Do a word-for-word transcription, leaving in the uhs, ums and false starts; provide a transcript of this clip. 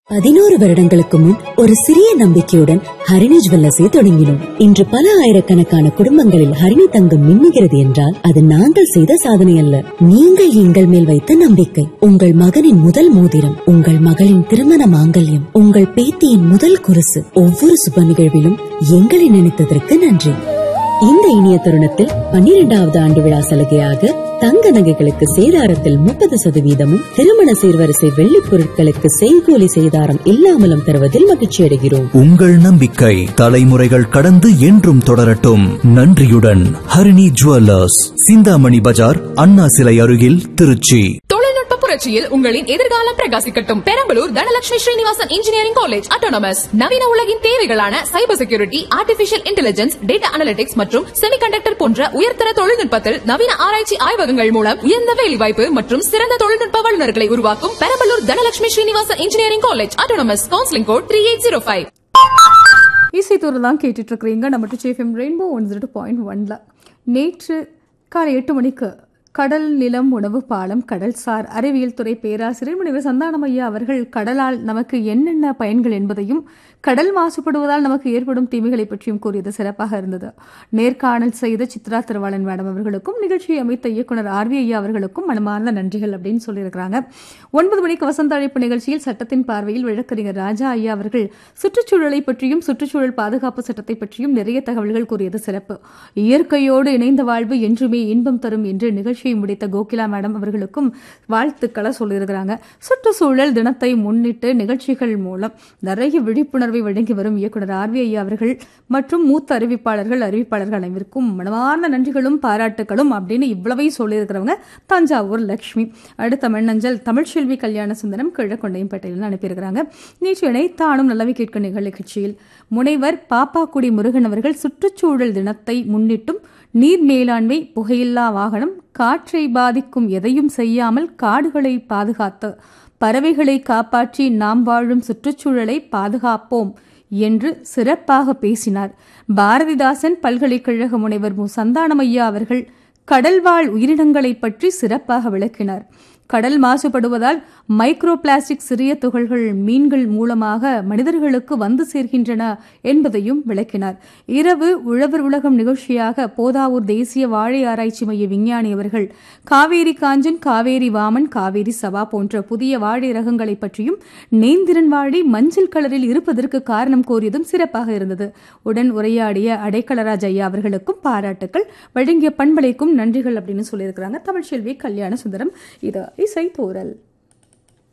பதினோரு வருடங்களுக்கு முன் ஒரு சிறிய நம்பிக்கையுடன் ஹரிணி ஜுவல்லர்ஸை தொடங்கினோம். இன்று பல ஆயிரக்கணக்கான குடும்பங்களில் ஹரிணி தங்கம் மின்னுகிறது என்றால் அது நாங்கள் செய்த சாதனை அல்ல, நீங்கள் எங்கள் மேல் வைத்த நம்பிக்கை. உங்கள் மகனின் முதல் மோதிரம், உங்கள் மகளின் திருமண மாங்கல்யம், உங்கள் பேத்தியின் முதல் குருசு, ஒவ்வொரு சுப நிகழ்விலும் எங்களை நினைத்ததற்கு நன்றி. இந்த இனிய தருணத்தில் பன்னிரெண்டாவது ஆண்டு விழா சலுகையாக தங்க நகைகளுக்கு சேதாரத்தில் முப்பது சதவீதமும், திருமண சீர்வரிசை வெள்ளி பொருட்களுக்கு செய்கூலி சேதாரம் இல்லாமலும் தருவதில் மகிழ்ச்சி அடைகிறோம். உங்கள் நம்பிக்கை தலைமுறைகள் கடந்து என்றும் தொடரட்டும். நன்றியுடன் ஹரிணி ஜுவல்லர்ஸ், சிந்தாமணி பஜார், அண்ணா சிலை அருகில், திருச்சி. புரட்சியில் உங்களின் எதிர்காலம் பிரகாசிக்கட்டும். Perambalur Dhanalakshmi Srinivasan engineering college autonomous நவீன உலகின் தேவைகளான cyber security, artificial intelligence, data analytics மற்றும் செமிகண்டக்டர் போன்ற உயர்தர தொழில்நுட்பத்தில் நவீன ஆராய்ச்சி ஆய்வகங்கள் மூலம் உயர்ந்த வேலைவாய்ப்பு மற்றும் சிறந்த தொழில்நுட்ப வல்லுநர்களை உருவாக்கும் Perambalur Dhanalakshmi Srinivasan engineering college autonomous. Counselling code three eight zero five. இசைத்தூர் தான் கேட்டுட்டு இருக்கிறீங்க நம்ம TFM rainbow one zero point ஒன்ல. நேற்று காலை எட்டு மணிக்கு கடல் நிலம் உணவு பாலம் கடல்சார் அறிவியல் துறை பேராசிரியர் முனைவர் சந்தானமையா அவர்கள் கடலால் நமக்கு என்னென்ன பயன்கள் என்பதையும் கடல் மாசுபடுவதால் நமக்கு ஏற்படும் தீமைகளை பற்றியும் கூறியது சிறப்பாக இருந்தது. நேர்காணல் செய்த சித்ரா திருவாளன் மேடம் அவர்களுக்கும் நிகழ்ச்சியை அமைத்த இயக்குனர் ஆர் வி ஐயா அவர்களுக்கும் மனமார்ந்த நன்றிகள் அப்படின்னு சொல்லியிருக்கிறாங்க. ஒன்பது மணிக்கு வசந்த அழைப்பு நிகழ்ச்சியில் சட்டத்தின் பார்வையில் வழக்கறிஞர் ராஜா ஐயா அவர்கள் சுற்றுச்சூழலை பற்றியும் சுற்றுச்சூழல் பாதுகாப்பு சட்டத்தை பற்றியும் நிறைய தகவல்கள் கூறியது சிறப்பு. இயற்கையோடு இணைந்த வாழ்வு என்றுமே இன்பம் தரும் என்று நிகழ்ச்சியை முடித்த கோகிலா மேடம் அவர்களுக்கும் வாழ்த்துக்களை சொல்லியிருக்கிறாங்க. சுற்றுச்சூழல் தினத்தை முன்னிட்டு நிகழ்ச்சிகள் மூலம் நிறைய விழிப்புணர்வை வழங்கி வரும் இயக்குனர் ஆர் வி ஐயா அவர்கள் மற்றும் மூத்த அறிவிப்பாளர்கள் அறிவிப்பாளர்கள் அனைவருக்கும் மனமார்ந்த நன்றிகளும் பாராட்டுகளும் அப்படின்னு இவ்வளவையும் சொல்லியிருக்கிறவங்க தஞ்சாவூர் லட்சுமி. அடுத்த மின்னஞ்சல் தமிழ்ச்செல்வி கல்யாண சுந்தரம் கிழக்கொண்டையும் பட்டியலில் அனுப்பியிருக்கிறாங்க. நேற்று இணைத்தானும் நல்லவை கேட்கும் நிகழ்ச்சியில் முனைவர் பாப்பாக்குடி முருகன் அவர்கள் சுற்றுச்சூழல் தினத்தை முன்னிட்டும் நீர் மேலாண்மை, புகையில்லா வாகனம், காற்றை பாதிக்கும் எதையும் செய்யாமல் காடுகளை பாதுகாத்து பறவைகளை காப்பாற்றி நாம் வாழும் சுற்றுச்சூழலை பாதுகாப்போம் என்று சிறப்பாக பேசினார். பாரதிதாசன் பல்கலைக்கழக முனைவர் மு சந்தானமையா அவர்கள் கடல்வாழ் உயிரினங்களை பற்றி சிறப்பாக விளக்கினார். கடல் மாசுபடுவதால் மைக்ரோ பிளாஸ்டிக் சிறிய துகள்கள் மீன்கள் மூலமாக மனிதர்களுக்கு வந்து சேர்கின்றன என்பதையும் விளக்கினார். இரவு உழவர் உலகம் நிகழ்ச்சியாக போதாவூர் தேசிய வாழை ஆராய்ச்சி மைய விஞ்ஞானி அவர்கள் காவேரி காஞ்சன், காவேரி வாமன், காவேரி சபா போன்ற புதிய வாழை ரகங்களை பற்றியும் நேந்திரன் வாழை மஞ்சள் கலரில் இருப்பதற்கு காரணம் கோரியதும் சிறப்பாக இருந்தது. உடன் உரையாடிய அடைக்கலராஜ் ஐயா அவர்களுக்கும் பாராட்டுக்கள், வழங்கிய பண்பலைக்கும் நன்றிகள் அப்படின்னு சொல்லியிருக்கிறாங்க தமிழ்ச்செல்வி கல்யாண சுந்தரம். இது இசை தோரல்.